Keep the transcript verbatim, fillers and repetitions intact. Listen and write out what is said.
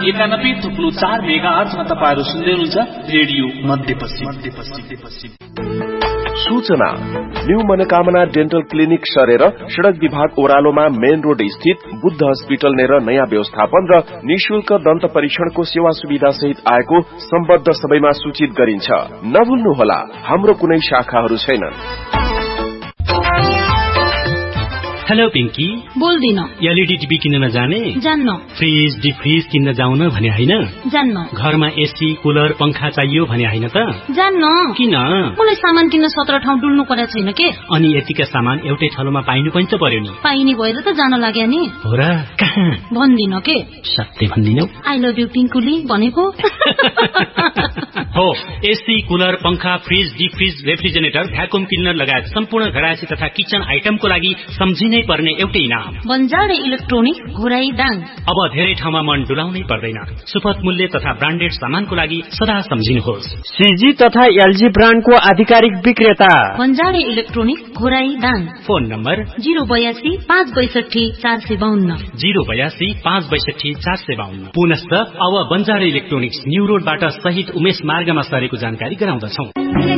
एकानब्बे थुप्लो चार मेगा आर्चमा तपाईँहरू सुन्दै हुनुहुन्छ रेडियो मध्यपश्चिम। सूचना न्यू मनोकामना डेन्टल क्लिनिक सरेर सड़क विभाग ओह्रालोमा मेन रोड स्थित बुद्ध हस्पिटल नेर नयाँ व्यवस्थापन र निशुल्क दन्त परीक्षणको सेवा सुविधा सहित आएको सम्बद्ध सबैमा सूचित गरिन्छ। नभुल्नुहोला, हाम्रो कुनै शाखाहरू छैनन्। हेलो पिंकी, बोल्दिन। एलईडी टिभी किन्न जाने? जान्न। फ्रिज डिफ्रिज किन्न जाउन भने हैन? जान्न। घरमा एसी कुलर पंखा चाहियो भने हैन त? जान्न। किन? मलाई सामान किन्न सत्र ठाउँ डुल्नु पर्या छैन के? अनि यतिका सामान एउटै ठाउँमा पाइनु पनि त पर्यो नि। पाइने भएर त जान लाग्या नि। हो र? कहाँ? भन्दिन के। सत्य भन्दिनौ? आई लभ यु पिंकुली भनेको। हो, एसी कुलर पंखा फ्रिज डिफ्रिज रेफ्रिजरेटर भ्याकुम क्लिनर लगायत सम्पूर्ण घरायसी तथा किचन आइटमको लागि सम्झिनै पर्ने एउटै नाम बन्जारे इलेक्ट्रोनिक घोराई दाङ। अब धेरै ठाउँमा मन डुलाउनै पर्दैन। सुपथ मूल्य तथा ब्रान्डेड सामानको लागि सदा सम्झिनुहोस्। सीजी तथा एलजी ब्रान्डको आधिकारिक विक्रेता बन्जारे electronic Ghorahi Dang. Phone number zero बयासी पाँच बैसठी चार सय बाहन्न जिरो बयासी पाँच बैसठी चार सय बाहन्न। पुनश्च अब बन्जारे इलेक्ट्रोनिक्स न्यू रोडबाट सहित उमेश मार्गमा सरेको जानकारी गराउँदछौ।